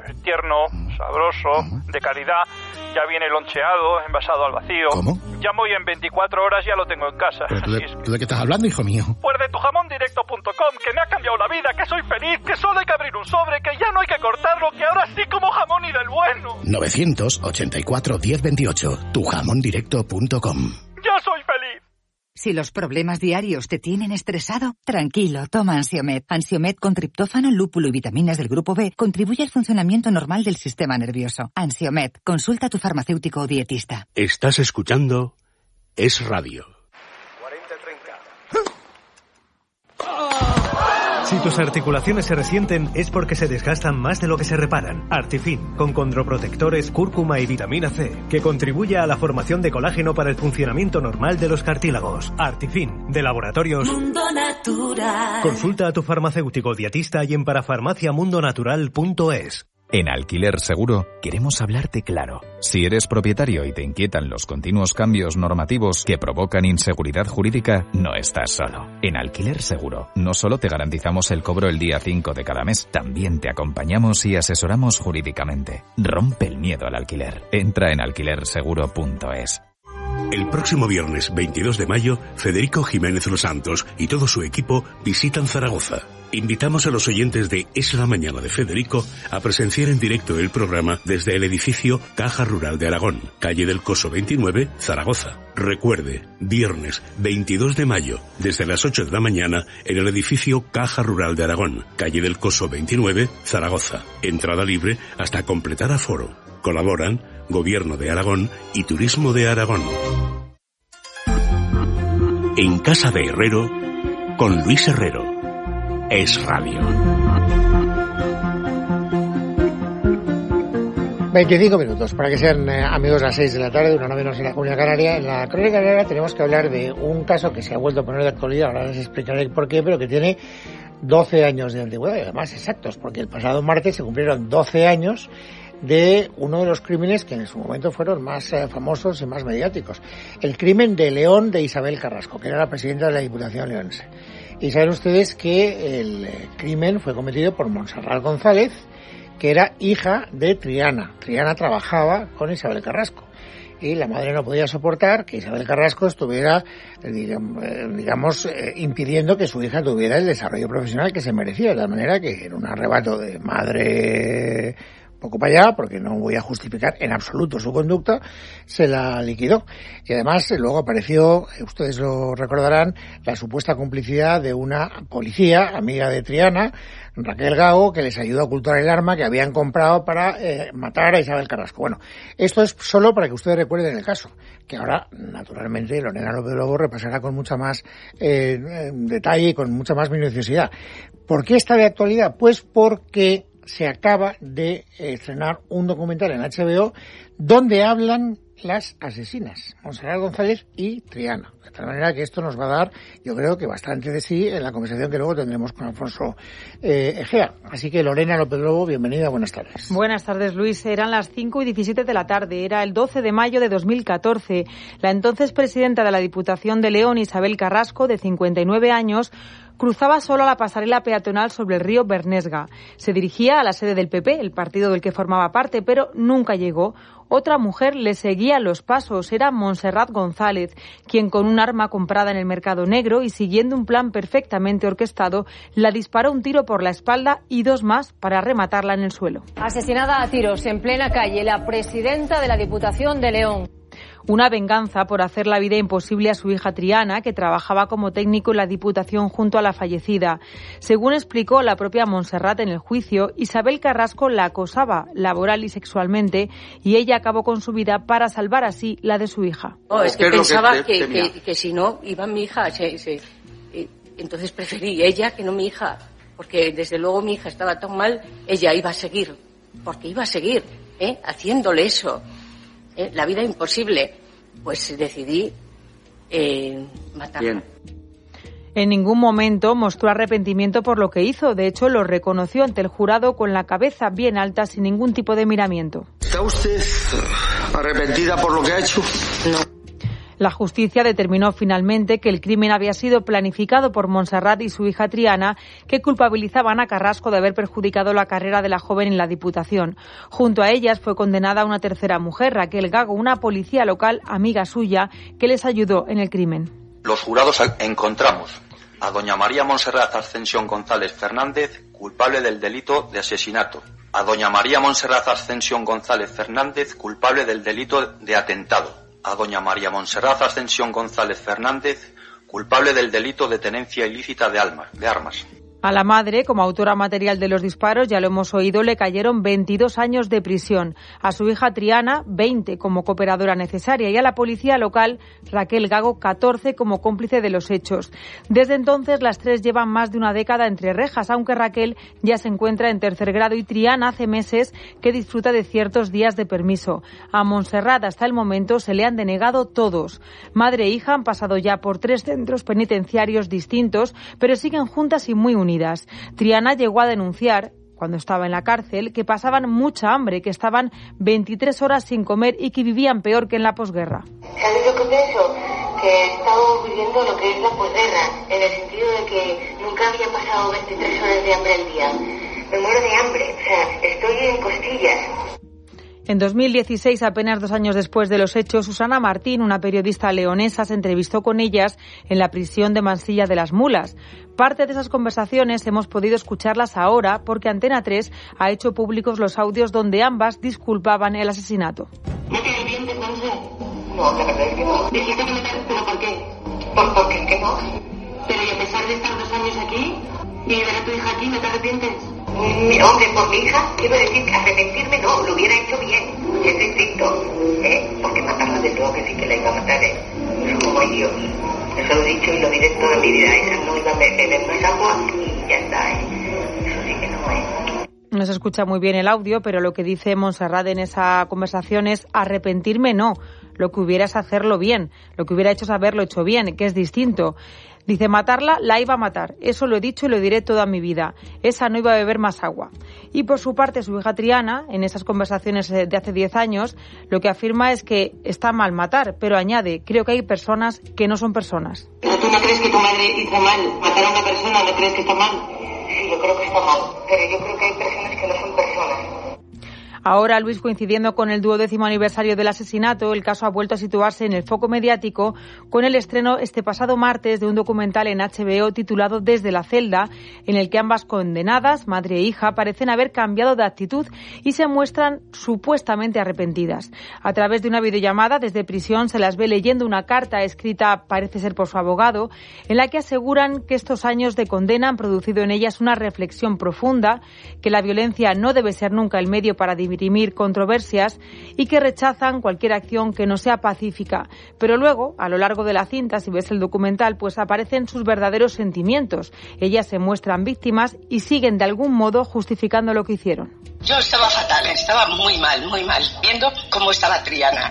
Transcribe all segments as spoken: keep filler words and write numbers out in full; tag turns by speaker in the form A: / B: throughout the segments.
A: pues tierno, sabroso, de calidad. Ya viene loncheado, envasado al vacío.
B: ¿Cómo?
A: Llamo y en veinticuatro horas ya lo tengo en casa.
B: ¿Pero tú de,
A: es que...
B: tú de qué estás hablando, hijo mío?
A: Pues de tu jamón directo punto com, que me ha cambiado la vida, que soy feliz, que solo hay que abrir un sobre, que ya no hay que cortarlo, que ahora sí como jamón y del bueno.
B: novecientos ochenta y cuatro diez veintiocho, tu jamón directo punto com.
A: ¡Ya soy feliz!
C: Si los problemas diarios te tienen estresado, tranquilo, toma Ansiomed. Ansiomed con triptófano, lúpulo y vitaminas del grupo B contribuye al funcionamiento normal del sistema nervioso. Ansiomed, consulta a tu farmacéutico o dietista.
D: Estás escuchando Es Radio.
E: cuarenta treinta.
F: Si tus articulaciones se resienten es porque se desgastan más de lo que se reparan. Artifin, con condroprotectores, cúrcuma y vitamina C, que contribuye a la formación de colágeno para el funcionamiento normal de los cartílagos. Artifin, de Laboratorios
G: Mundo Natural.
F: Consulta a tu farmacéutico dietista y en parafarmacia mundo natural punto es.
H: En Alquiler Seguro queremos hablarte claro. Si eres propietario y te inquietan los continuos cambios normativos que provocan inseguridad jurídica, no estás solo. En Alquiler Seguro no solo te garantizamos el cobro el día cinco de cada mes, también te acompañamos y asesoramos jurídicamente. Rompe el miedo al alquiler. Entra en alquiler seguro punto es.
D: El próximo viernes veintidós de mayo, Federico Jiménez Los Santos y todo su equipo visitan Zaragoza. Invitamos a los oyentes de Es la Mañana de Federico a presenciar en directo el programa desde el edificio Caja Rural de Aragón, calle del Coso veintinueve, Zaragoza. Recuerde, viernes veintidós de mayo, desde las ocho de la mañana, en el edificio Caja Rural de Aragón, calle del Coso veintinueve, Zaragoza. Entrada libre hasta completar aforo. Colaboran Gobierno de Aragón y Turismo de Aragón. En Casa de Herrero, con Luis Herrero. Es Radio.
I: veinticinco minutos para que sean eh, amigos las seis de la tarde, una menos en la Comunidad Canaria. En la Crónica Canaria tenemos que hablar de un caso que se ha vuelto a poner de actualidad, ahora les explicaré por qué, pero que tiene doce años de antigüedad y además exactos, porque el pasado martes se cumplieron doce años de uno de los crímenes que en su momento fueron más eh, famosos y más mediáticos. El crimen de León de Isabel Carrasco, que era la presidenta de la Diputación leonesa. Y saben ustedes que el eh, crimen fue cometido por Montserrat González, que era hija de Triana. Triana trabajaba con Isabel Carrasco. Y la madre no podía soportar que Isabel Carrasco estuviera, digamos, eh, impidiendo que su hija tuviera el desarrollo profesional que se merecía, de la manera que era un arrebato de madre poco para allá, porque no voy a justificar en absoluto su conducta, se la liquidó. Y además luego apareció, ustedes lo recordarán, la supuesta complicidad de una policía, amiga de Triana, Raquel Gago, que les ayudó a ocultar el arma que habían comprado para eh, matar a Isabel Carrasco. Bueno, esto es solo para que ustedes recuerden el caso, que ahora, naturalmente, Lorena López Lobo repasará con mucha más eh, detalle y con mucha más minuciosidad. ¿Por qué está de actualidad? Pues porque se acaba de estrenar un documental en H B O donde hablan las asesinas, Montserrat González y Triana. De tal manera que esto nos va a dar, yo creo que bastante de sí en la conversación que luego tendremos con Alfonso eh, Egea. Así que Lorena López Lobo, bienvenida, buenas tardes.
J: Buenas tardes, Luis. Eran las cinco y diecisiete de la tarde, era el doce de mayo de dos mil catorce. La entonces presidenta de la Diputación de León, Isabel Carrasco, de cincuenta y nueve años, cruzaba sola la pasarela peatonal sobre el río Bernesga. Se dirigía a la sede del P P, el partido del que formaba parte, pero nunca llegó. Otra mujer le seguía los pasos, era Montserrat González, quien con un arma comprada en el mercado negro y siguiendo un plan perfectamente orquestado, la disparó un tiro por la espalda y dos más para rematarla en el suelo.
K: Asesinada a tiros en plena calle, la presidenta de la Diputación de León.
J: Una venganza por hacer la vida imposible a su hija Triana, que trabajaba como técnico en la Diputación junto a la fallecida. Según explicó la propia Montserrat en el juicio, Isabel Carrasco la acosaba laboral y sexualmente y ella acabó con su vida para salvar así la de su hija.
L: No, es que pensaba que, que, que si no iba mi hija, se, se, entonces preferí ella que no mi hija, porque desde luego mi hija estaba tan mal, ella iba a seguir, porque iba a seguir, ¿eh? haciéndole eso. Eh, la vida imposible, pues decidí eh, matarla. Bien.
J: En ningún momento mostró arrepentimiento por lo que hizo. De hecho, lo reconoció ante el jurado con la cabeza bien alta, sin ningún tipo de miramiento.
M: ¿Está usted arrepentida por lo que ha hecho?
L: No.
J: La justicia determinó finalmente que el crimen había sido planificado por Montserrat y su hija Triana, que culpabilizaban a Carrasco de haber perjudicado la carrera de la joven en la Diputación. Junto a ellas fue condenada una tercera mujer, Raquel Gago, una policía local amiga suya, que les ayudó en el crimen.
M: Los jurados encontramos a doña María Montserrat Ascensión González Fernández, culpable del delito de asesinato. A doña María Montserrat Ascensión González Fernández, culpable del delito de atentado. A doña María Montserrat Ascensión González Fernández, culpable del delito de tenencia ilícita de armas. De armas.
J: A la madre, como autora material de los disparos, ya lo hemos oído, le cayeron veintidós años de prisión. A su hija Triana, veinte como cooperadora necesaria. Y a la policía local, Raquel Gago, catorce como cómplice de los hechos. Desde entonces, las tres llevan más de una década entre rejas, aunque Raquel ya se encuentra en tercer grado y Triana hace meses que disfruta de ciertos días de permiso. A Montserrat, hasta el momento, se le han denegado todos. Madre e hija han pasado ya por tres centros penitenciarios distintos, pero siguen juntas y muy unidas. Triana llegó a denunciar, cuando estaba en la cárcel, que pasaban mucha hambre, que estaban veintitrés horas sin comer y que vivían peor que en la posguerra.
N: ¿Sabes lo que pienso? Que estamos viviendo lo que es la posguerra, en el sentido de que nunca había pasado veintitrés horas de hambre al día. Me muero de hambre, o sea, estoy en costillas.
J: En dos mil dieciséis, apenas dos años después de los hechos, Susana Martín, una periodista leonesa, se entrevistó con ellas en la prisión de Mansilla de las Mulas. Parte de esas conversaciones hemos podido escucharlas ahora porque Antena tres ha hecho públicos los audios donde ambas disculpaban el asesinato.
N: ¿No te arrepientes, Monse? No, la verdad es que no. Dijiste que me... ¿Pero por qué? ¿Por, porque es que no. Pero y a pesar de estar dos años aquí y de ver a tu hija aquí, ¿no te arrepientes? Mi, hombre, por mi hija, quiero decir que arrepentirme no, lo hubiera hecho bien, es distinto, ¿eh? Porque matarla de todo que sí que la iba a matar, ¿eh? Eso como hay Dios. Eso lo he dicho y lo diré toda mi vida. Esa no iba a beber más agua y ya está, ¿eh? Eso sí que no, ¿eh?
J: No se escucha muy bien el audio, pero lo que dice Montserrat en esa conversación es arrepentirme no. Lo que hubiera es hacerlo bien. Lo que hubiera hecho es haberlo hecho bien, que es distinto. Dice, matarla la iba a matar. Eso lo he dicho y lo diré toda mi vida. Esa no iba a beber más agua. Y por su parte, su hija Triana, en esas conversaciones de hace diez años, lo que afirma es que está mal matar, pero añade, creo que hay personas que no son personas.
N: ¿Pero tú no crees que tu madre hizo mal? ¿Matar a una persona no crees que está mal? Sí, yo creo que está mal, pero yo creo que hay personas que no son personas.
J: Ahora, Luis, coincidiendo con el duodécimo aniversario del asesinato, el caso ha vuelto a situarse en el foco mediático con el estreno este pasado martes de un documental en H B O titulado Desde la celda, en el que ambas condenadas, madre e hija, parecen haber cambiado de actitud y se muestran supuestamente arrepentidas. A través de una videollamada desde prisión se las ve leyendo una carta escrita, parece ser por su abogado, en la que aseguran que estos años de condena han producido en ellas una reflexión profunda, que la violencia no debe ser nunca el medio para dirimir controversias y que rechazan cualquier acción que no sea pacífica. Pero luego, a lo largo de la cinta, si ves el documental, pues aparecen sus verdaderos sentimientos. Ellas se muestran víctimas y siguen de algún modo justificando lo que hicieron.
O: Yo estaba fatal, estaba muy mal, muy mal, viendo cómo estaba Triana.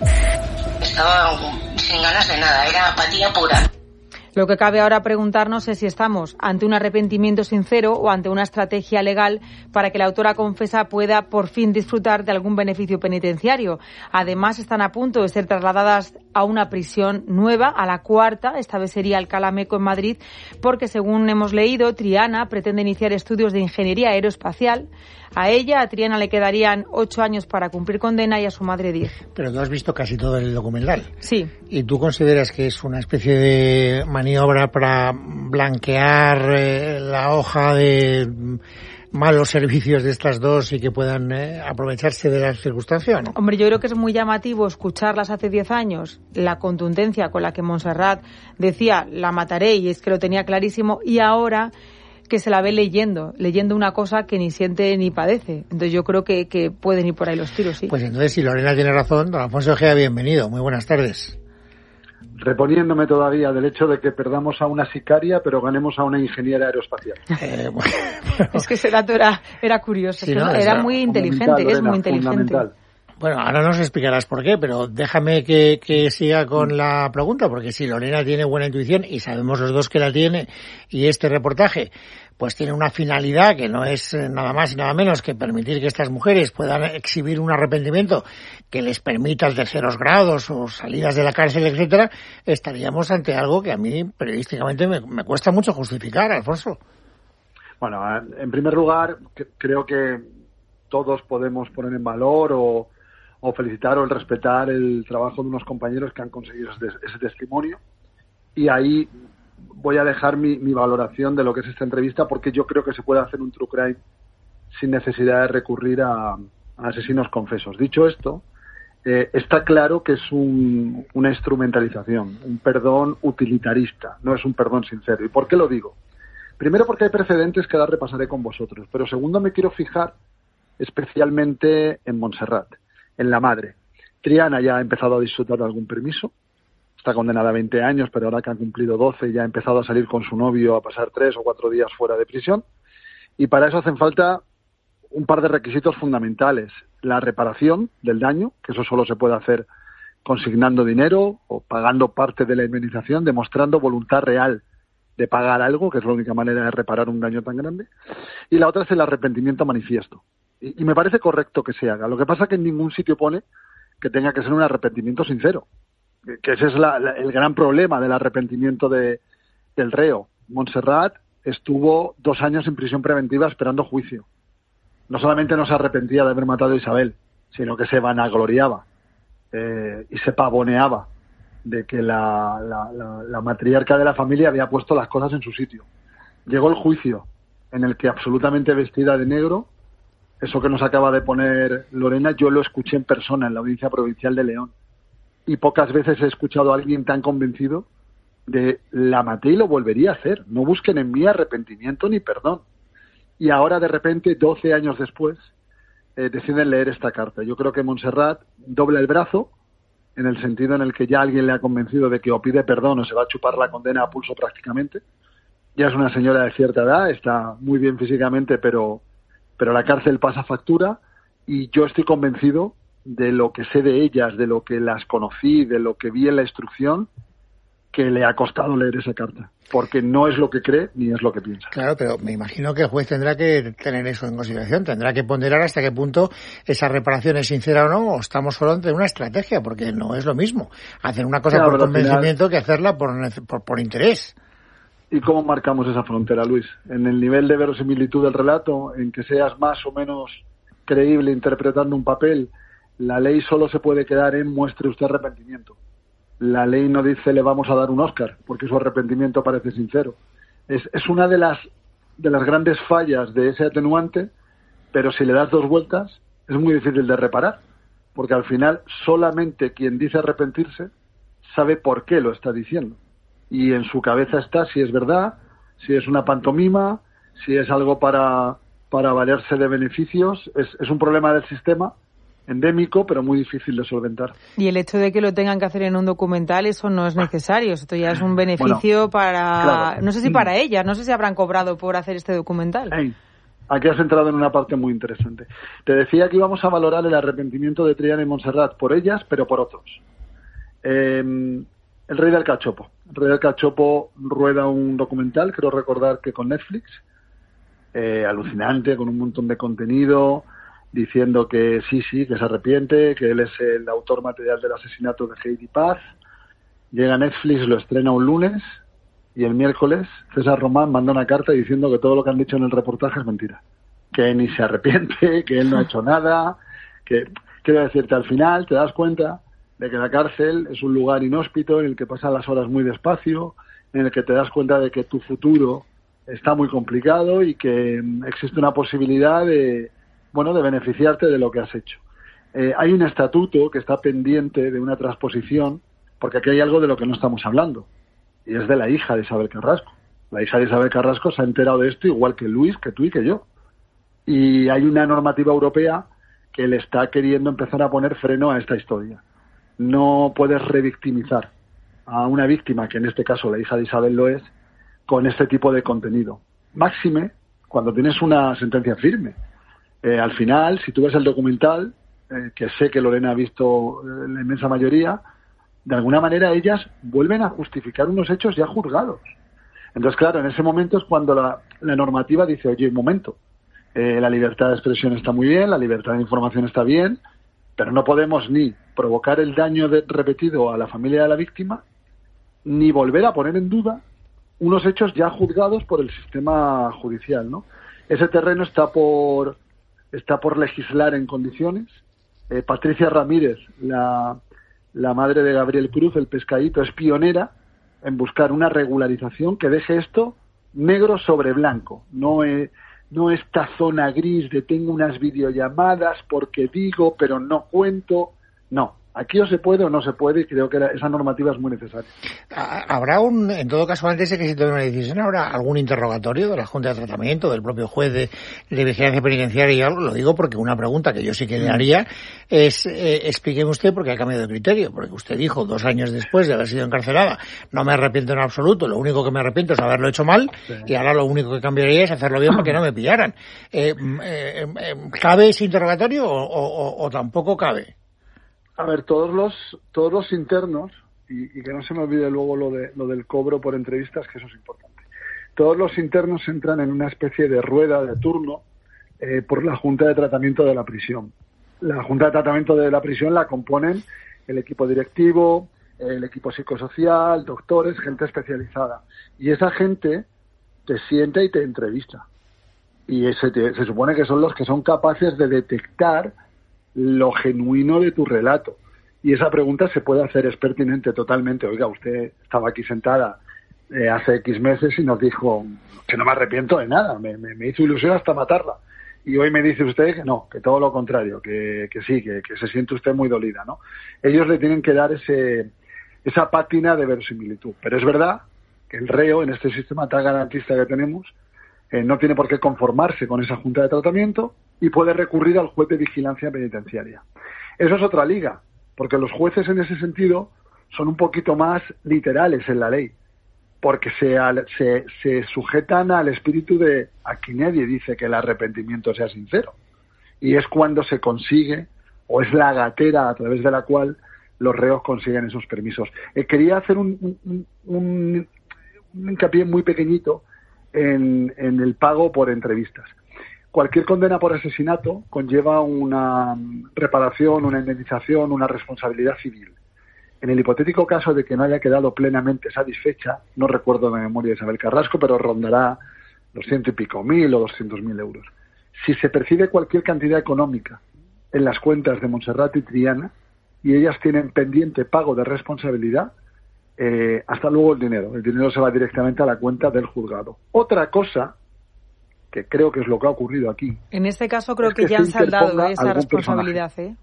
O: Estaba sin ganas de nada, era apatía pura.
J: Lo que cabe ahora preguntarnos es si estamos ante un arrepentimiento sincero o ante una estrategia legal para que la autora confesa pueda por fin disfrutar de algún beneficio penitenciario. Además, están a punto de ser trasladadas a una prisión nueva, a la cuarta, esta vez sería Alcalá Meco en Madrid, porque según hemos leído, Triana pretende iniciar estudios de ingeniería aeroespacial. A ella, a Triana, le quedarían ocho años para cumplir condena y a su madre diez.
I: Pero tú has visto casi todo el documental.
J: Sí.
I: ¿Y tú consideras que es una especie de maniobra para blanquear eh, la hoja de malos servicios de estas dos y que puedan eh, aprovecharse de la circunstancia, ¿no?
J: Hombre, yo creo que es muy llamativo escucharlas hace diez años, la contundencia con la que Montserrat decía, la mataré, y es que lo tenía clarísimo, y ahora que se la ve leyendo, leyendo una cosa que ni siente ni padece. Entonces yo creo que, que pueden ir por ahí los tiros, sí.
I: Pues entonces, si Lorena tiene razón, don Alfonso Ojea, bienvenido. Muy buenas tardes.
P: Reponiéndome todavía del hecho de que perdamos a una sicaria, pero ganemos a una ingeniera aeroespacial.
I: Eh, bueno,
J: es que ese dato era, era curioso, sí, ¿no? Era, era muy inteligente, es muy inteligente.
I: Bueno, ahora nos explicarás por qué, pero déjame que, que siga con la pregunta, porque si Lorena tiene buena intuición, y sabemos los dos que la tiene, y este reportaje pues tiene una finalidad que no es nada más y nada menos que permitir que estas mujeres puedan exhibir un arrepentimiento que les permita terceros grados o salidas de la cárcel, etcétera, estaríamos ante algo que a mí periodísticamente me, me cuesta mucho justificar, Alfonso.
P: Bueno, en primer lugar, creo que todos podemos poner en valor o, o felicitar o el respetar el trabajo de unos compañeros que han conseguido ese, ese testimonio. Y ahí voy a dejar mi, mi valoración de lo que es esta entrevista, porque yo creo que se puede hacer un true crime sin necesidad de recurrir a, a asesinos confesos. Dicho esto, eh, está claro que es un, una instrumentalización, un perdón utilitarista, no es un perdón sincero. ¿Y por qué lo digo? Primero, porque hay precedentes que ahora repasaré con vosotros, pero segundo, me quiero fijar especialmente en Montserrat, en la madre. Triana ya ha empezado a disfrutar de algún permiso, está condenada a veinte años, pero ahora que ha cumplido doce ya ha empezado a salir con su novio a pasar tres o cuatro días fuera de prisión, y para eso hacen falta un par de requisitos fundamentales: la reparación del daño, que eso solo se puede hacer consignando dinero o pagando parte de la indemnización, demostrando voluntad real de pagar algo, que es la única manera de reparar un daño tan grande, y la otra es el arrepentimiento manifiesto. Y, y me parece correcto que se haga. Lo que pasa es que en ningún sitio pone que tenga que ser un arrepentimiento sincero, que, que ese es la, la, el gran problema del arrepentimiento de, del reo. Montserrat estuvo dos años en prisión preventiva esperando juicio. No solamente no se arrepentía de haber matado a Isabel, sino que se vanagloriaba eh, y se pavoneaba de que la, la, la, la matriarca de la familia había puesto las cosas en su sitio. Llegó el juicio, en el que absolutamente vestida de negro, eso que nos acaba de poner Lorena, yo lo escuché en persona en la Audiencia Provincial de León. Y pocas veces he escuchado a alguien tan convencido de la maté y lo volvería a hacer. No busquen en mí arrepentimiento ni perdón. Y ahora, de repente, doce años después, eh, deciden leer esta carta. Yo creo que Montserrat dobla el brazo, en el sentido en el que ya alguien le ha convencido de que o pide perdón o se va a chupar la condena a pulso prácticamente. Ya es una señora de cierta edad, está muy bien físicamente, pero, pero la cárcel pasa factura, y yo estoy convencido de lo que sé de ellas, de lo que las conocí, de lo que vi en la instrucción, que le ha costado leer esa carta, porque no es lo que cree ni es lo que piensa.
I: Claro, pero me imagino que el juez tendrá que tener eso en consideración, tendrá que ponderar hasta qué punto esa reparación es sincera o no, o estamos solo ante una estrategia, porque no es lo mismo hacer una cosa claro, por convencimiento final, que hacerla por, por, por interés.
P: ¿Y cómo marcamos esa frontera, Luis? ¿En el nivel de verosimilitud del relato, en que seas más o menos creíble interpretando un papel? La ley solo se puede quedar en muestre usted arrepentimiento. La ley no dice le vamos a dar un Oscar porque su arrepentimiento parece sincero. Es, es una de las de las grandes fallas de ese atenuante, pero si le das dos vueltas es muy difícil de reparar, porque al final solamente quien dice arrepentirse sabe por qué lo está diciendo. Y en su cabeza está si es verdad, si es una pantomima, si es algo para, para valerse de beneficios. Es, es un problema del sistema endémico, pero muy difícil de solventar.
J: Y el hecho de que lo tengan que hacer en un documental, eso no es necesario. Esto ya es un beneficio bueno, para... Claro. No sé si para ellas, no sé si habrán cobrado por hacer este documental.
P: Hey, aquí has entrado en una parte muy interesante. Te decía que íbamos a valorar el arrepentimiento de Triana y Montserrat por ellas, pero por otros. Eh, el Rey del Cachopo. El Rey del Cachopo rueda un documental, creo recordar que con Netflix, eh, alucinante, con un montón de contenido, diciendo que sí, sí, que se arrepiente, que él es el autor material del asesinato de Heidi Paz. Llega a Netflix, lo estrena un lunes, y el miércoles César Román manda una carta diciendo que todo lo que han dicho en el reportaje es mentira. Que ni se arrepiente, que él no ha hecho nada, que, quiero decirte, al final te das cuenta de que la cárcel es un lugar inhóspito en el que pasan las horas muy despacio, en el que te das cuenta de que tu futuro está muy complicado y que existe una posibilidad de bueno, de beneficiarte de lo que has hecho. Eh, hay un estatuto que está pendiente de una transposición, porque aquí hay algo de lo que no estamos hablando, y es de la hija de Isabel Carrasco. La hija de Isabel Carrasco se ha enterado de esto igual que Luis, que tú y que yo. Y hay una normativa europea que le está queriendo empezar a poner freno a esta historia. No puedes revictimizar a una víctima, que en este caso la hija de Isabel lo es, con este tipo de contenido. Máxime cuando tienes una sentencia firme. Eh, al final, si tú ves el documental, eh, que sé que Lorena ha visto eh, la inmensa mayoría, de alguna manera ellas vuelven a justificar unos hechos ya juzgados. Entonces, claro, en ese momento es cuando la, la normativa dice, oye, un momento, eh, la libertad de expresión está muy bien, la libertad de información está bien, pero no podemos ni provocar el daño de, repetido a la familia de la víctima, ni volver a poner en duda unos hechos ya juzgados por el sistema judicial, ¿no? Ese terreno está por está por legislar en condiciones. Eh, Patricia Ramírez, la, la madre de Gabriel Cruz, el pescadito, es pionera en buscar una regularización que deje esto negro sobre blanco. No, eh, no esta zona gris de tengo unas videollamadas porque digo, pero no cuento. No. Aquí o se puede o no se puede, y creo que esa normativa es muy necesaria.
I: ¿Habrá un, en todo caso, antes de que se tome una decisión, habrá algún interrogatorio de la Junta de Tratamiento, del propio juez de, de vigilancia penitenciaria? Y algo? Lo digo porque una pregunta que yo sí que le haría es, eh, explíqueme usted por qué ha cambiado de criterio, porque usted dijo dos años después de haber sido encarcelada, no me arrepiento en absoluto, lo único que me arrepiento es haberlo hecho mal, sí. Y ahora lo único que cambiaría es hacerlo bien para que no me pillaran. Eh, eh, eh, ¿Cabe ese interrogatorio o, o, o tampoco cabe?
P: A ver, todos los todos los internos, y, y que no se me olvide luego lo de lo del cobro por entrevistas, que eso es importante. Todos los internos entran en una especie de rueda de turno eh, por la Junta de Tratamiento de la prisión. La Junta de Tratamiento de la prisión la componen el equipo directivo, el equipo psicosocial, doctores, gente especializada. Y esa gente te sienta y te entrevista. Y ese te, se supone que son los que son capaces de detectar lo genuino de tu relato. Y esa pregunta se puede hacer, es pertinente totalmente. Oiga, usted estaba aquí sentada eh, hace X meses y nos dijo que no me arrepiento de nada, me, me, me hizo ilusión hasta matarla. Y hoy me dice usted que no, que todo lo contrario, que, que sí, que, que se siente usted muy dolida, ¿no? Ellos le tienen que dar ese esa pátina de verosimilitud. Pero es verdad que el reo, en este sistema tan garantista que tenemos, eh, no tiene por qué conformarse con esa junta de tratamiento y puede recurrir al juez de vigilancia penitenciaria. Eso es otra liga, porque los jueces en ese sentido son un poquito más literales en la ley, porque se, se, se sujetan al espíritu de aquí nadie dice que el arrepentimiento sea sincero. Y es cuando se consigue, o es la gatera a través de la cual los reos consiguen esos permisos. Eh, quería hacer un, un, un, un hincapié muy pequeñito en, en el pago por entrevistas. Cualquier condena por asesinato conlleva una reparación, una indemnización, una responsabilidad civil. En el hipotético caso de que no haya quedado plenamente satisfecha, no recuerdo de memoria de Isabel Carrasco, pero rondará los ciento y pico mil o doscientos mil euros. Si se percibe cualquier cantidad económica en las cuentas de Montserrat y Triana y ellas tienen pendiente pago de responsabilidad, eh, hasta luego el dinero. El dinero se va directamente a la cuenta del juzgado. Otra cosa, que creo que es lo que ha ocurrido aquí.
J: En este caso creo que, que ya han saldado esa responsabilidad, ¿eh?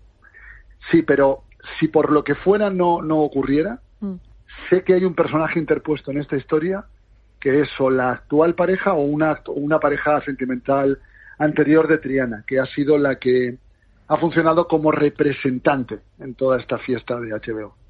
P: Sí, pero si por lo que fuera no, no ocurriera, mm. sé que hay un personaje interpuesto en esta historia que es o la actual pareja o una, una pareja sentimental anterior de Triana, que ha sido la que ha funcionado como representante en toda esta fiesta de H B O.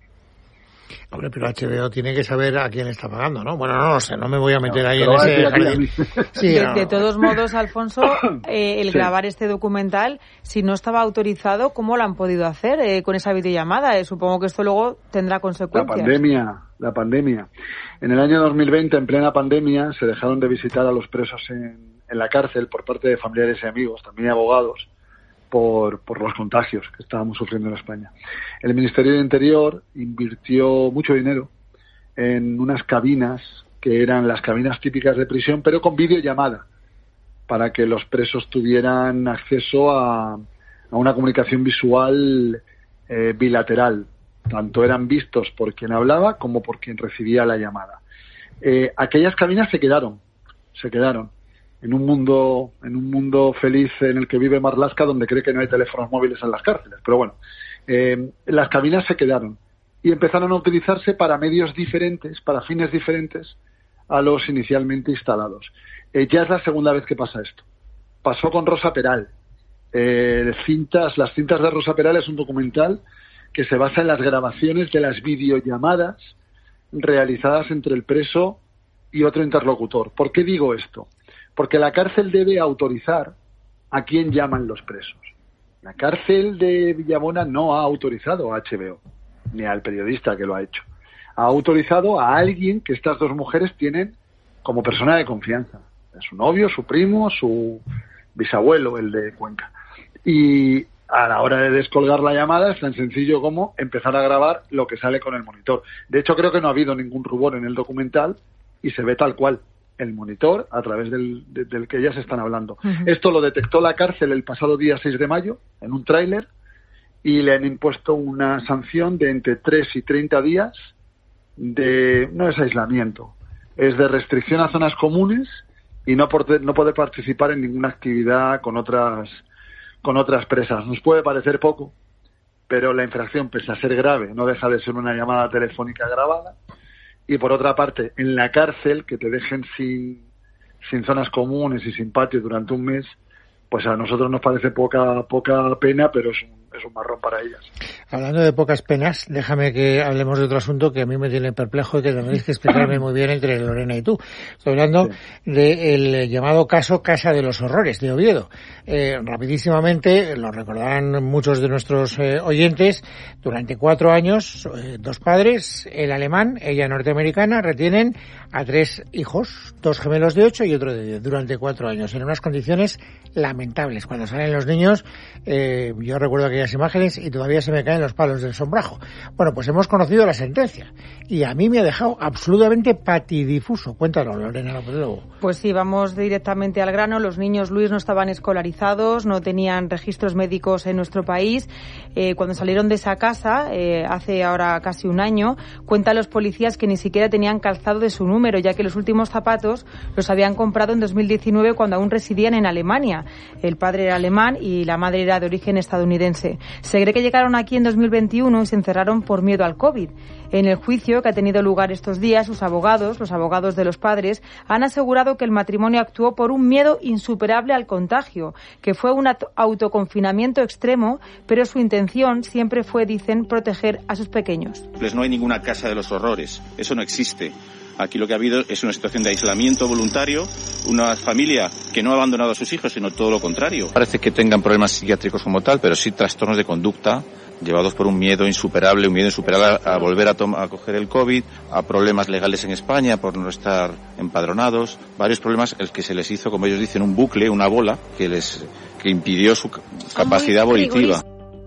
I: Hombre, pero H B O tiene que saber a quién está pagando, ¿no? Bueno, no lo sé, no me voy a meter no, ahí en ese jardín.
J: Sí, de, no, de todos modos, Alfonso, eh, el sí. grabar este documental, si no estaba autorizado, ¿cómo lo han podido hacer eh, con esa videollamada? Eh, supongo que esto luego tendrá consecuencias.
P: La pandemia, la pandemia. En el año dos mil veinte, en plena pandemia, se dejaron de visitar a los presos en, en la cárcel por parte de familiares y amigos, también abogados, por, por los contagios que estábamos sufriendo en España. El Ministerio de Interior invirtió mucho dinero en unas cabinas que eran las cabinas típicas de prisión, pero con videollamada, para que los presos tuvieran acceso a, a una comunicación visual eh, bilateral. Tanto eran vistos por quien hablaba como por quien recibía la llamada. Eh, aquellas cabinas se quedaron, se quedaron. en un mundo en un mundo feliz en el que vive Marlaska, donde cree que no hay teléfonos móviles en las cárceles. Pero bueno, eh, las cabinas se quedaron y empezaron a utilizarse para medios diferentes, para fines diferentes a los inicialmente instalados. Eh, ya es la segunda vez que pasa esto. Pasó con Rosa Peral. Eh, cintas, las cintas de Rosa Peral es un documental que se basa en las grabaciones de las videollamadas realizadas entre el preso y otro interlocutor. ¿Por qué digo esto? Porque la cárcel debe autorizar a quién llaman los presos. La cárcel de Villabona no ha autorizado a H B O, ni al periodista que lo ha hecho. Ha autorizado a alguien que estas dos mujeres tienen como persona de confianza. Su novio, su primo, su bisabuelo, el de Cuenca. Y a la hora de descolgar la llamada es tan sencillo como empezar a grabar lo que sale con el monitor. De hecho, creo que no ha habido ningún rubor en el documental y se ve tal cual el monitor a través del, de, del que ellas están hablando. Uh-huh. Esto lo detectó la cárcel el pasado día seis de mayo en un tráiler y le han impuesto una sanción de entre tres y treinta días de, no es aislamiento, es de restricción a zonas comunes y no, por, no poder participar en ninguna actividad con otras con otras presas. Nos puede parecer poco, pero la infracción, pese a ser grave, no deja de ser una llamada telefónica grabada. Y por otra parte, en la cárcel, que te dejen sin, sin zonas comunes y sin patio durante un mes, pues a nosotros nos parece poca poca pena, pero es un, es un marrón para ellas.
I: Hablando de pocas penas, déjame que hablemos de otro asunto que a mí me tiene perplejo y que tenéis que explicarme muy bien entre Lorena y tú. Estoy hablando sí. del llamado caso Casa de los Horrores de Oviedo. Eh, rapidísimamente, lo recordarán muchos de nuestros eh, oyentes, durante cuatro años, eh, dos padres, el alemán, ella norteamericana, retienen a tres hijos, dos gemelos de ocho y otro de diez, durante cuatro años, en unas condiciones lamentables. Cuando salen los niños, eh, yo recuerdo aquellas imágenes y todavía se me caen los palos del sombrajo. Bueno, pues hemos conocido la sentencia y a mí me ha dejado absolutamente patidifuso. Cuéntanos, Lorena López Lobo.
J: Pues sí, vamos directamente al grano. Los niños, Luis, no estaban escolarizados, no tenían registros médicos en nuestro país. Eh, cuando salieron de esa casa, eh, hace ahora casi un año, cuentan los policías que ni siquiera tenían calzado de su número, ya que los últimos zapatos los habían comprado en dos mil diecinueve cuando aún residían en Alemania. El padre era alemán y la madre era de origen estadounidense. Se cree que llegaron aquí en dos mil veintiuno y se encerraron por miedo al COVID. En el juicio que ha tenido lugar estos días, sus abogados, los abogados de los padres, han asegurado que el matrimonio actuó por un miedo insuperable al contagio, que fue un autoconfinamiento extremo, pero su intención siempre fue, dicen, proteger a sus pequeños.
Q: Pues no hay ninguna casa de los horrores, eso no existe. Aquí lo que ha habido es una situación de aislamiento voluntario, una familia que no ha abandonado a sus hijos, sino todo lo contrario. Parece que tengan problemas psiquiátricos como tal, pero sí trastornos de conducta llevados por un miedo insuperable, un miedo insuperable a, a volver a, toma, a coger el COVID, a problemas legales en España por no estar empadronados, varios problemas el que se les hizo, como ellos dicen, un bucle, una bola, que les que impidió su capacidad volitiva.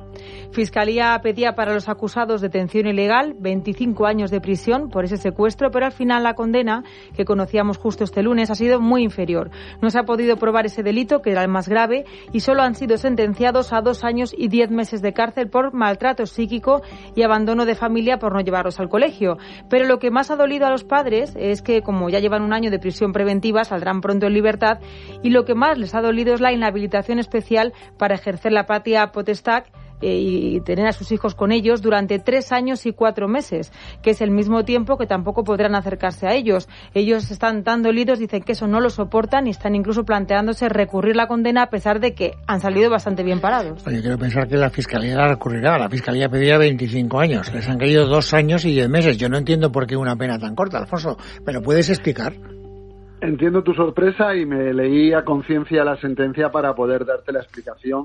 J: Fiscalía pedía para los acusados detención ilegal, veinticinco años de prisión por ese secuestro, pero al final la condena, que conocíamos justo este lunes, ha sido muy inferior. No se ha podido probar ese delito, que era el más grave, y solo han sido sentenciados a dos años y diez meses de cárcel por maltrato psíquico y abandono de familia por no llevarlos al colegio. Pero lo que más ha dolido a los padres es que, como ya llevan un año de prisión preventiva, saldrán pronto en libertad, y lo que más les ha dolido es la inhabilitación especial para ejercer la patria potestad y tener a sus hijos con ellos durante tres años y cuatro meses, que es el mismo tiempo que tampoco podrán acercarse a ellos. Ellos están tan dolidos, dicen que eso no lo soportan y están incluso planteándose recurrir la condena a pesar de que han salido bastante bien parados.
I: Yo quiero pensar que la Fiscalía la recurrirá. La Fiscalía pedía veinticinco años, les han caído dos años y diez meses. Yo no entiendo por qué una pena tan corta, Alfonso. ¿Me lo puedes explicar?
P: Entiendo tu sorpresa y me leí a conciencia la sentencia para poder darte la explicación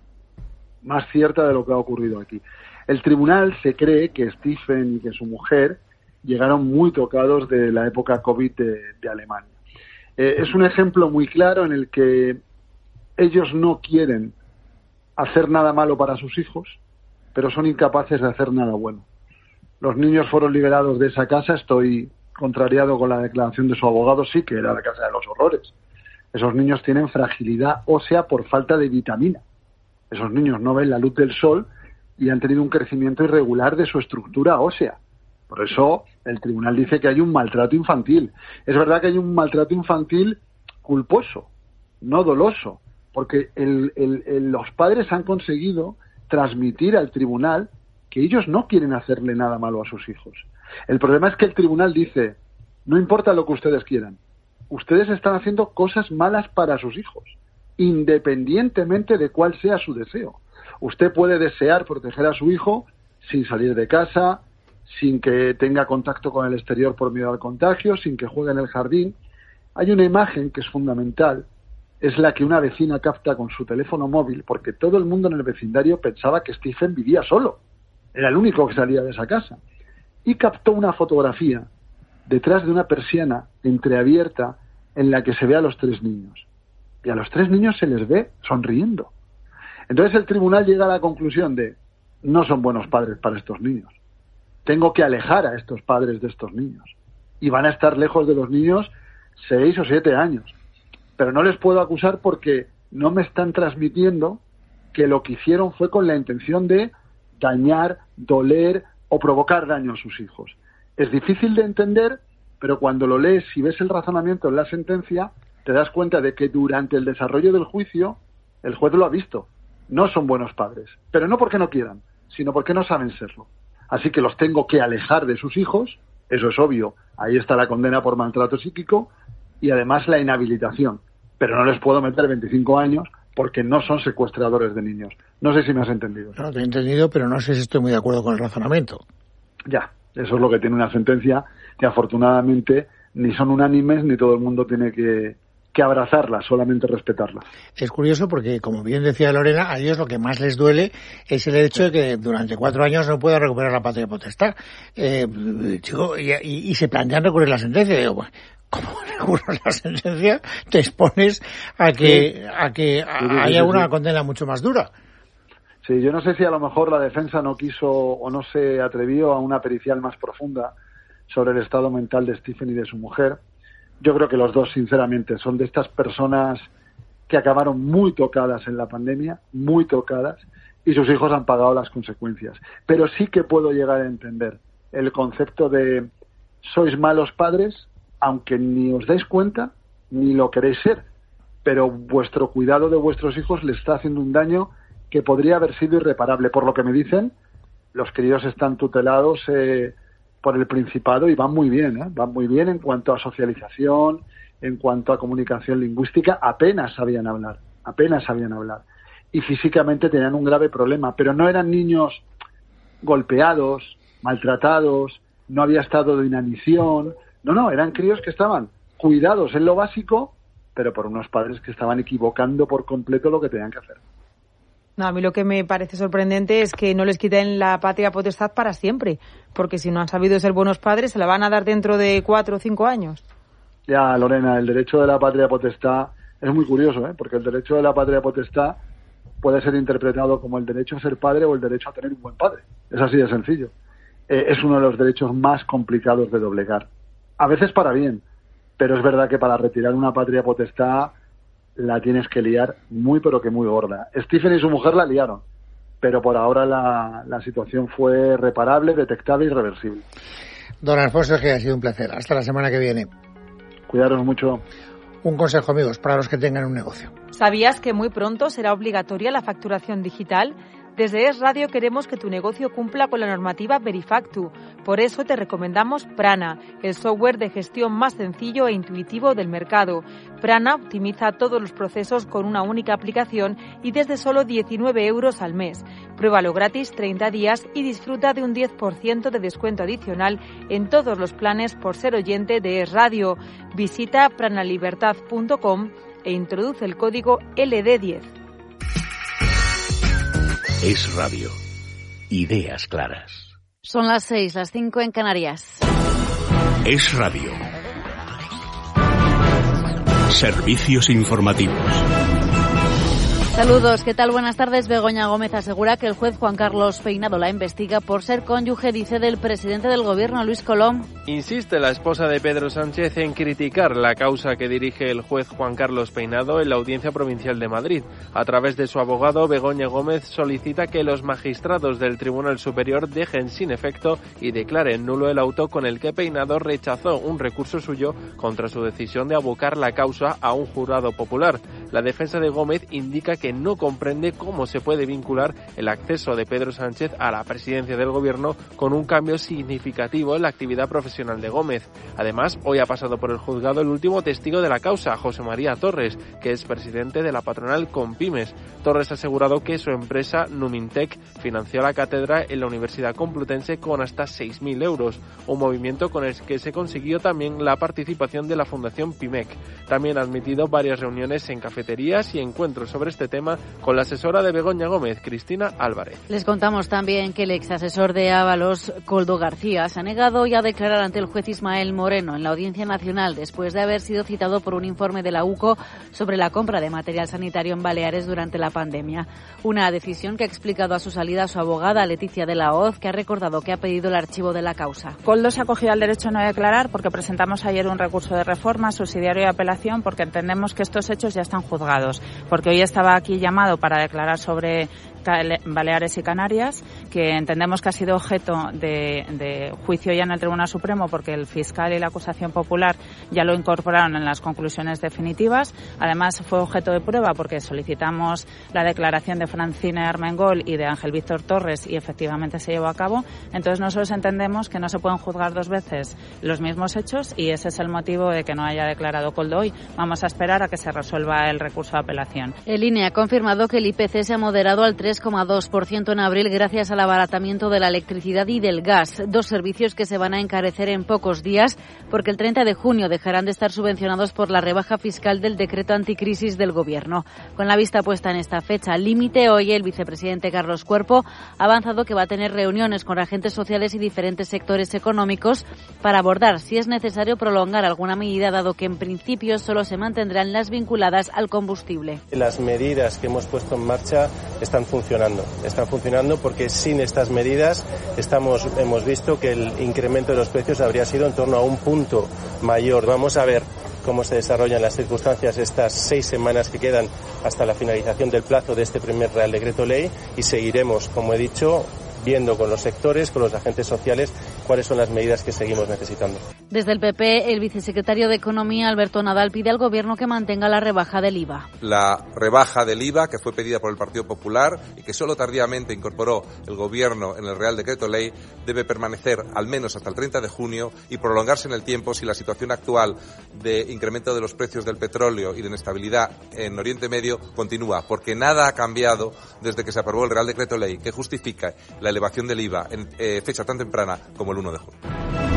P: más cierta de lo que ha ocurrido aquí. El tribunal se cree que Stephen y que su mujer llegaron muy tocados de la época COVID de, de Alemania. Eh, es un ejemplo muy claro en el que ellos no quieren hacer nada malo para sus hijos, pero son incapaces de hacer nada bueno. Los niños fueron liberados de esa casa, estoy contrariado con la declaración de su abogado, sí que era la casa de los horrores. Esos niños tienen fragilidad ósea por falta de vitamina. Esos niños no ven la luz del sol y han tenido un crecimiento irregular de su estructura ósea. Por eso el tribunal dice que hay un maltrato infantil. Es verdad que hay un maltrato infantil culposo, no doloso, porque el, el, el, los padres han conseguido transmitir al tribunal que ellos no quieren hacerle nada malo a sus hijos. El problema es que el tribunal dice, no importa lo que ustedes quieran, ustedes están haciendo cosas malas para sus hijos, independientemente de cuál sea su deseo. Usted puede desear proteger a su hijo sin salir de casa, sin que tenga contacto con el exterior por miedo al contagio, sin que juegue en el jardín. Hay una imagen que es fundamental, es la que una vecina capta con su teléfono móvil, porque todo el mundo en el vecindario pensaba que Stephen vivía solo. Era el único que salía de esa casa. Y captó una fotografía detrás de una persiana entreabierta en la que se ve a los tres niños. Y a los tres niños se les ve sonriendo. Entonces el tribunal llega a la conclusión de no son buenos padres para estos niños. Tengo que alejar a estos padres de estos niños. Y van a estar lejos de los niños seis o siete años. Pero no les puedo acusar porque no me están transmitiendo que lo que hicieron fue con la intención de dañar, doler o provocar daño a sus hijos. Es difícil de entender, pero cuando lo lees y ves el razonamiento en la sentencia, te das cuenta de que durante el desarrollo del juicio el juez lo ha visto. No son buenos padres, pero no porque no quieran, sino porque no saben serlo. Así que los tengo que alejar de sus hijos, eso es obvio, ahí está la condena por maltrato psíquico y además la inhabilitación, pero no les puedo meter veinticinco años porque no son secuestradores de niños. No sé si me has entendido.
I: No, te he entendido, pero no sé si estoy muy de acuerdo con el razonamiento.
P: Ya, eso es lo que tiene una sentencia que afortunadamente ni son unánimes ni todo el mundo tiene que... que abrazarla, solamente respetarla.
I: Es curioso porque, como bien decía Lorena, a ellos lo que más les duele es el hecho de que durante cuatro años no pueda recuperar la patria potestad. Eh, chico, y, y, y se plantean recurrir la sentencia. Digo, bueno, ¿cómo recurres la sentencia? Te expones a que, sí. a que a, sí, sí, haya sí, una sí. condena mucho más dura.
P: Sí, yo no sé si a lo mejor la defensa no quiso o no se atrevió a una pericial más profunda sobre el estado mental de Stephen y de su mujer. Yo creo que los dos, sinceramente, son de estas personas que acabaron muy tocadas en la pandemia, muy tocadas, y sus hijos han pagado las consecuencias. Pero sí que puedo llegar a entender el concepto de sois malos padres, aunque ni os dais cuenta, ni lo queréis ser, pero vuestro cuidado de vuestros hijos les está haciendo un daño que podría haber sido irreparable. Por lo que me dicen, los críos están tutelados eh, por el Principado y van muy bien, ¿eh? van muy bien en cuanto a socialización, en cuanto a comunicación lingüística, apenas sabían hablar, apenas sabían hablar. Y físicamente tenían un grave problema, pero no eran niños golpeados, maltratados, no había estado de inanición, no, no, eran críos que estaban cuidados en lo básico, pero por unos padres que estaban equivocando por completo lo que tenían que hacer.
J: No, a mí lo que me parece sorprendente es que no les quiten la patria potestad para siempre, porque si no han sabido ser buenos padres, se la van a dar dentro de cuatro o cinco años.
P: Ya, Lorena, el derecho de la patria potestad es muy curioso, ¿eh? Porque el derecho de la patria potestad puede ser interpretado como el derecho a ser padre o el derecho a tener un buen padre. Es así de sencillo. Eh, es uno de los derechos más complicados de doblegar. A veces para bien, pero es verdad que para retirar una patria potestad la tienes que liar muy pero que muy gorda. Stephen y su mujer la liaron, pero por ahora la, la situación fue reparable, detectable y reversible.
I: Don Alfonso, que ha sido un placer. Hasta la semana que viene.
P: Cuidaros mucho.
I: Un consejo, amigos, para los que tengan un negocio.
J: ¿Sabías que muy pronto será obligatoria la facturación digital? Desde Es Radio queremos que tu negocio cumpla con la normativa Verifactu. Por eso te recomendamos Prana, el software de gestión más sencillo e intuitivo del mercado. Prana optimiza todos los procesos con una única aplicación y desde solo diecinueve euros al mes. Pruébalo gratis treinta días y disfruta de un diez por ciento de descuento adicional en todos los planes por ser oyente de Es Radio. Visita pranalibertad punto com e introduce el código L D diez.
B: Es Radio. Ideas claras.
R: Son las seis, las cinco en Canarias.
D: Es Radio. Servicios informativos.
R: Saludos, ¿qué tal? Buenas tardes. Begoña Gómez asegura que el juez Juan Carlos Peinado la investiga por ser cónyuge, dice, del presidente del gobierno, Luis Colom.
S: Insiste la esposa de Pedro Sánchez en criticar la causa que dirige el juez Juan Carlos Peinado en la Audiencia Provincial de Madrid. A través de su abogado, Begoña Gómez solicita que los magistrados del Tribunal Superior dejen sin efecto y declaren nulo el auto con el que Peinado rechazó un recurso suyo contra su decisión de abocar la causa a un jurado popular. La defensa de Gómez indica que que no comprende cómo se puede vincular el acceso de Pedro Sánchez a la presidencia del gobierno con un cambio significativo en la actividad profesional de Gómez. Además, hoy ha pasado por el juzgado el último testigo de la causa, José María Torres, que es presidente de la patronal Compymes. Torres ha asegurado que su empresa Numintec financió la cátedra en la Universidad Complutense con hasta seis mil euros, un movimiento con el que se consiguió también la participación de la Fundación Pimec. También ha admitido varias reuniones en cafeterías cafeterías y encuentros sobre este tema con la asesora de Begoña Gómez, Cristina Álvarez.
R: Les contamos también que el ex asesor de Ábalos, Koldo García, se ha negado hoy a declarar ante el juez Ismael Moreno en la Audiencia Nacional después de haber sido citado por un informe de la U C O sobre la compra de material sanitario en Baleares durante la pandemia. Una decisión que ha explicado a su salida su abogada Leticia de la Hoz, que ha recordado que ha pedido el archivo de la causa.
T: Koldo se ha acogido al derecho a no declarar porque presentamos ayer un recurso de reforma subsidiario de apelación porque entendemos que estos hechos ya están juzgados. Porque hoy estaba aquí llamado para declarar sobre Baleares y Canarias, que entendemos que ha sido objeto de, de juicio ya en el Tribunal Supremo porque el fiscal y la acusación popular ya lo incorporaron en las conclusiones definitivas. Además fue objeto de prueba porque solicitamos la declaración de Francina Armengol y de Ángel Víctor Torres y efectivamente se llevó a cabo. Entonces nosotros entendemos que no se pueden juzgar dos veces los mismos hechos y ese es el motivo de que no haya declarado Koldo hoy. Vamos a esperar a que se resuelva el recurso de apelación.
R: El I N E ha confirmado que el I P C se ha moderado al tres coma dos por ciento en abril gracias al abaratamiento de la electricidad y del gas, dos servicios que se van a encarecer en pocos días porque el treinta de junio dejarán de estar subvencionados por la rebaja fiscal del decreto anticrisis del Gobierno. Con la vista puesta en esta fecha límite, hoy el vicepresidente Carlos Cuerpo ha avanzado que va a tener reuniones con agentes sociales y diferentes sectores económicos para abordar si es necesario prolongar alguna medida, dado que en principio solo se mantendrán las vinculadas al combustible.
U: Las medidas que hemos puesto en marcha están funcionando. Están funcionando porque sin estas medidas estamos, hemos visto que el incremento de los precios habría sido en torno a un punto mayor. Vamos a ver cómo se desarrollan las circunstancias estas seis semanas que quedan hasta la finalización del plazo de este primer Real Decreto Ley y seguiremos, como he dicho, viendo con los sectores, con los agentes sociales, cuáles son las medidas que seguimos necesitando.
R: Desde el P P, el vicesecretario de Economía, Alberto Nadal, pide al Gobierno que mantenga la rebaja del I V A.
V: La rebaja del I V A, que fue pedida por el Partido Popular y que solo tardíamente incorporó el Gobierno en el Real Decreto Ley, debe permanecer al menos hasta el treinta de junio y prolongarse en el tiempo si la situación actual de incremento de los precios del petróleo y de inestabilidad en Oriente Medio continúa, porque nada ha cambiado desde que se aprobó el Real Decreto Ley que justifica la elevación del I V A en eh, fecha tan temprana como el uno de junio.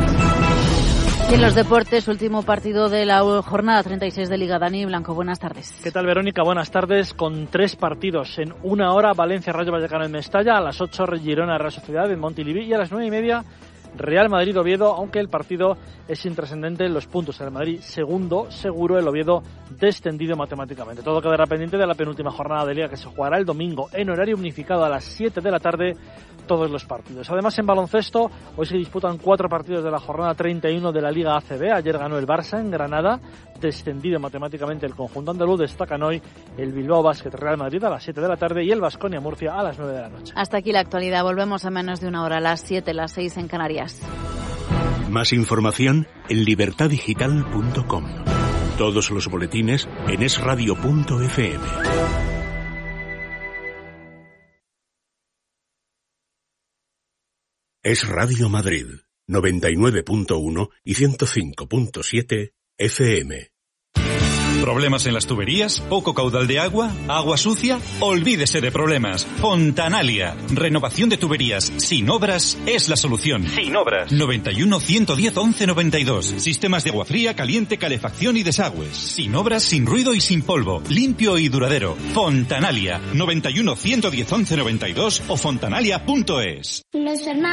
R: Y en los deportes, último partido de la jornada treinta y seis de Liga. Dani Blanco, buenas tardes.
W: ¿Qué tal, Verónica? Buenas tardes. Con tres partidos. En una hora, Valencia Rayo Vallecano en Mestalla, a las ocho Girona Real Sociedad en Montilivi y a las nueve y media Real Madrid Oviedo, aunque el partido es intrascendente en los puntos. El Madrid segundo, seguro, el Oviedo descendido matemáticamente. Todo quedará pendiente de la penúltima jornada de Liga que se jugará el domingo en horario unificado a las siete de la tarde, todos los partidos. Además, en baloncesto, hoy se disputan cuatro partidos de la jornada treinta y uno de la Liga A C B. Ayer ganó el Barça en Granada, descendido matemáticamente el conjunto andaluz. Destacan hoy el Bilbao Basket Real Madrid a las siete de la tarde y el Baskonia Murcia a las nueve de la noche.
R: Hasta aquí la actualidad. Volvemos a menos de una hora, a las siete, las seis en Canarias.
D: Más información en libertad digital punto com. Todos los boletines en es radio punto efe eme. Es Radio Madrid, noventa y nueve punto uno y ciento cinco punto siete efe eme.
X: ¿Problemas en las tuberías? ¿Poco caudal de agua? ¿Agua sucia? Olvídese de problemas. Fontanalia. Renovación de tuberías sin obras es la solución. Sin obras. noventa y uno, ciento diez, once noventa y dos. Sistemas de agua fría, caliente, calefacción y desagües. Sin obras, sin ruido y sin polvo. Limpio y duradero. Fontanalia. noventa y uno, ciento diez, once noventa y dos o fontanalia punto es.